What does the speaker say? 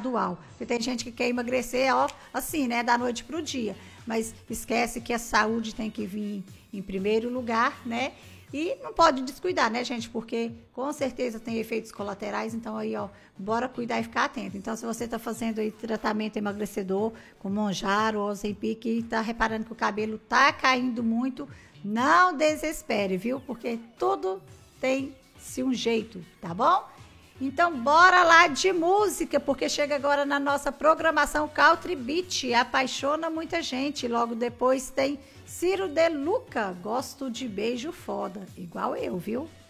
gradual. Porque tem gente que quer emagrecer, ó, assim, né, da noite pro dia. Mas esquece que a saúde tem que vir em primeiro lugar, né? E não pode descuidar, né, gente? Porque com certeza tem efeitos colaterais, então aí, ó, bora cuidar e ficar atento. Então, se você tá fazendo aí tratamento emagrecedor com Monjaro ou Ozempic e tá reparando que o cabelo tá caindo muito, não desespere, viu? Porque tudo tem-se um jeito, tá bom? Então, bora lá de música, porque chega agora na nossa programação Country Beat, apaixona muita gente. Logo depois tem Ciro De Luca, gosto de beijo foda, igual eu, viu?